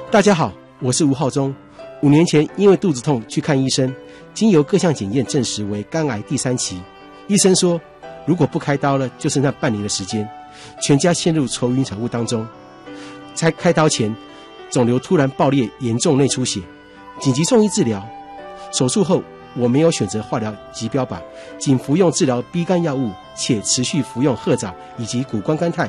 大家好，我是吴浩中。5年前因为肚子痛去看医生，经由各项检验证实为肝癌第3期。医生说，如果不开刀了，就剩下半年的时间，全家陷入愁云惨雾当中。在开刀前，肿瘤突然爆裂，严重内出血，紧急送医治疗。手术后，我没有选择化疗及标靶，仅服用治疗B肝药物，且持续服用褐藻以及谷胱甘肽